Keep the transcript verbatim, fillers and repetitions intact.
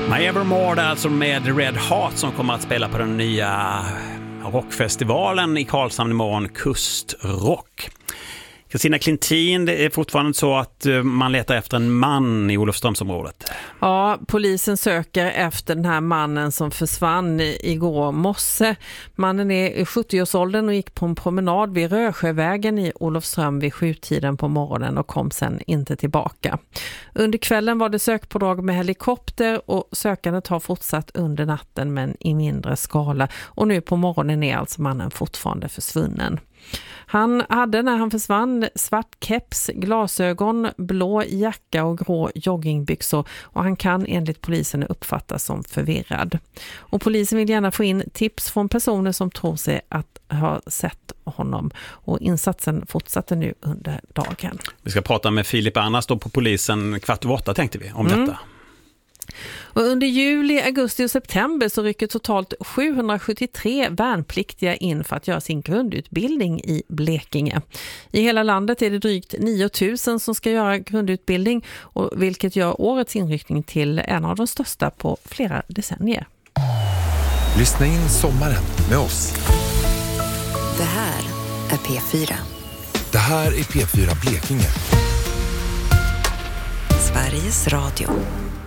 My Evermore, alltså med Red Heart, som kommer att spela på den nya rockfestivalen i Karlshamn imorgon, Kustrock. Kristina Klintin, det är fortfarande så att man letar efter en man i Olofströmsområdet. Ja, polisen söker efter den här mannen som försvann igår morse. Mannen är i sjuttio-årsåldern och gick på en promenad vid Rösjövägen i Olofström vid sjutiden på morgonen och kom sen inte tillbaka. Under kvällen var det sökpådrag med helikopter och sökandet har fortsatt under natten men i mindre skala. Och nu på morgonen är alltså mannen fortfarande försvunnen. Han hade när han försvann svart keps, glasögon, blå jacka och grå joggingbyxor och han kan enligt polisen uppfattas som förvirrad. Och polisen vill gärna få in tips från personer som tror sig att ha sett honom och insatsen fortsatte nu under dagen. Vi ska prata med Filip Arnas då på polisen kvart över åtta tänkte vi om mm. detta. Och under juli, augusti och september så rycker totalt sjuhundrasjuttiotre värnpliktiga in för att göra sin grundutbildning i Blekinge. I hela landet är det drygt nio tusen som ska göra grundutbildning, och vilket gör årets inryckning till en av de största på flera decennier. Lyssna in sommaren med oss. Det här är P fyra. Det här är P fyra Blekinge. Sveriges Radio.